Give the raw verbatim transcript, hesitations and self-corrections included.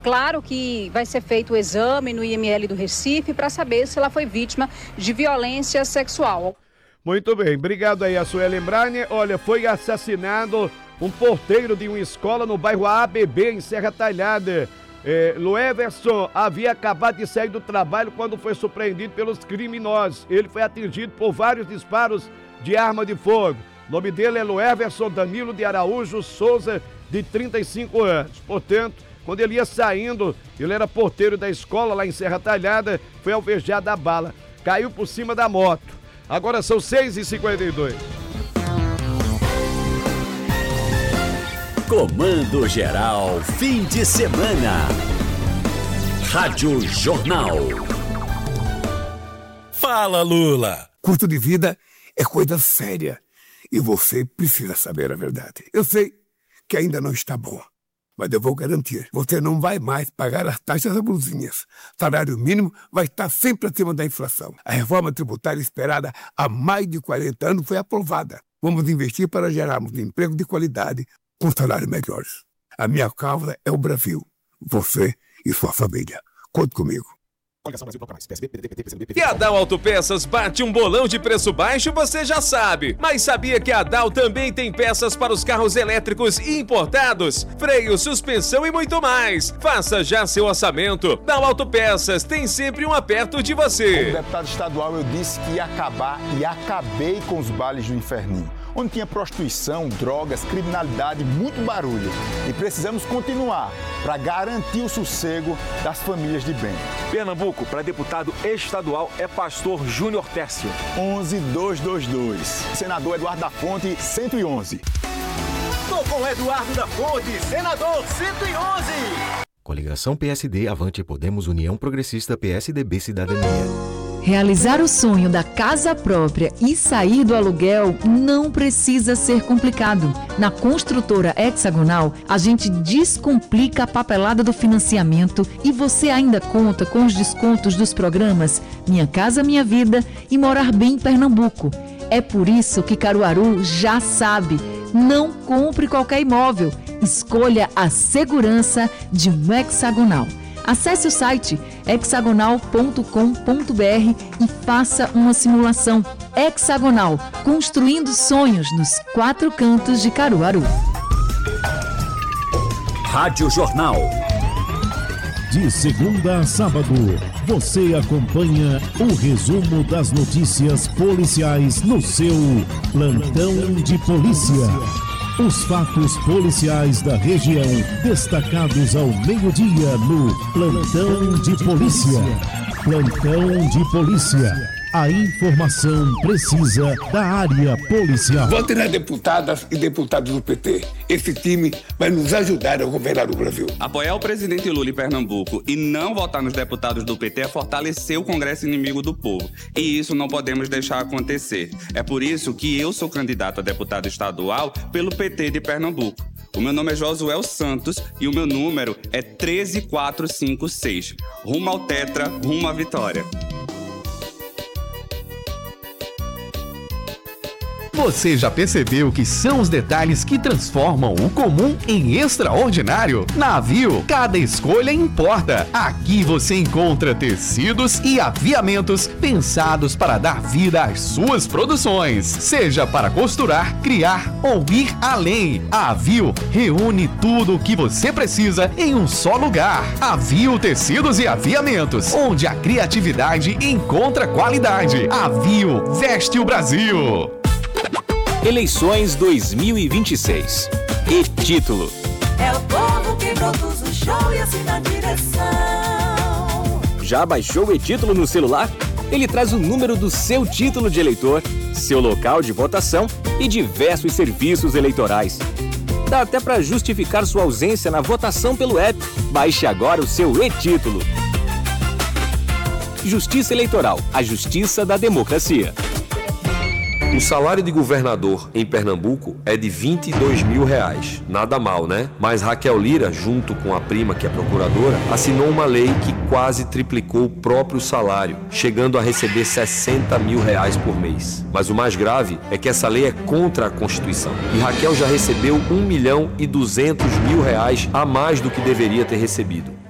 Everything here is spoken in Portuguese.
Claro que vai ser feito o exame no I M L do Recife para saber se ela foi vítima de violência sexual. Muito bem, obrigado aí a Sueli Brania. Olha, foi assassinado um porteiro de uma escola no bairro A B B, em Serra Talhada. É, Lueverson havia acabado de sair do trabalho quando foi surpreendido pelos criminosos. Ele foi atingido por vários disparos de arma de fogo. O nome dele é Lueverson Danilo de Araújo Souza, de trinta e cinco anos. Portanto, quando ele ia saindo, ele era porteiro da escola lá em Serra Talhada, foi alvejado a bala. Caiu por cima da moto. Agora são seis e cinquenta e dois. Comando Geral, fim de semana. Rádio Jornal. Fala, Lula. Custo de vida é coisa séria e você precisa saber a verdade. Eu sei que ainda não está bom, mas eu vou garantir, você não vai mais pagar as taxas abusivas. Salário mínimo vai estar sempre acima da inflação. A reforma tributária esperada há mais de quarenta anos foi aprovada. Vamos investir para gerarmos emprego de qualidade com salários melhores. A minha causa é o Brasil, você e sua família. Conte comigo. Que a Dal Autopeças bate um bolão de preço baixo, você já sabe. Mas sabia que a Dal também tem peças para os carros elétricos e importados? Freio, suspensão e muito mais. Faça já seu orçamento. Dal Autopeças tem sempre um perto de você. Como deputado estadual, eu disse que ia acabar e acabei com os bailes do inferninho, onde tinha prostituição, drogas, criminalidade, muito barulho. E precisamos continuar para garantir o sossego das famílias de bem. Pernambuco, para deputado estadual, é Pastor Júnior Tércio. onze dois dois dois. Senador Eduardo da Fonte, cento e onze. Tô com Eduardo da Fonte, senador cento e onze. Coligação P S D, Avante, Podemos, União Progressista, P S D B, Cidadania. Realizar o sonho da casa própria e sair do aluguel não precisa ser complicado. Na construtora Hexagonal, a gente descomplica a papelada do financiamento e você ainda conta com os descontos dos programas Minha Casa Minha Vida e Morar Bem em Pernambuco. É por isso que Caruaru já sabe. Não compre qualquer imóvel. Escolha a segurança de um Hexagonal. Acesse o site hexagonal ponto com ponto b r e faça uma simulação. Hexagonal, construindo sonhos nos quatro cantos de Caruaru. Rádio Jornal. De segunda a sábado, você acompanha o resumo das notícias policiais no seu Plantão de Polícia. Os fatos policiais da região, destacados ao meio-dia no Plantão de Polícia. Plantão de Polícia. A informação precisa da área policial. Vote nas deputadas e deputados do P T. Esse time vai nos ajudar a governar o Brasil. Apoiar o presidente Lula em Pernambuco e não votar nos deputados do P T é fortalecer o Congresso inimigo do povo. E isso não podemos deixar acontecer. É por isso que eu sou candidato a deputado estadual pelo P T de Pernambuco. O meu nome é Josuel Santos e o meu número é treze mil quatrocentos e cinquenta e seis. Rumo ao Tetra, rumo à vitória. Você já percebeu que são os detalhes que transformam o comum em extraordinário? Na Avio, cada escolha importa. Aqui você encontra tecidos e aviamentos pensados para dar vida às suas produções. Seja para costurar, criar ou ir além. A Avio reúne tudo o que você precisa em um só lugar. Avio Tecidos e Aviamentos, onde a criatividade encontra qualidade. Avio veste o Brasil. Eleições dois mil e vinte e seis. E título: é o povo que produz o show e assim na direção. Já baixou o e-título no celular? Ele traz o número do seu título de eleitor, seu local de votação e diversos serviços eleitorais. Dá até para justificar sua ausência na votação pelo app. Baixe agora o seu e-título. Justiça Eleitoral, a justiça da democracia. O salário de governador em Pernambuco é de vinte e dois mil reais. Nada mal, né? Mas Raquel Lira, junto com a prima, que é procuradora, assinou uma lei que quase triplicou o próprio salário, chegando a receber sessenta mil reais por mês. Mas o mais grave é que essa lei é contra a Constituição. E Raquel já recebeu um milhão e duzentos mil reais a mais do que deveria ter recebido.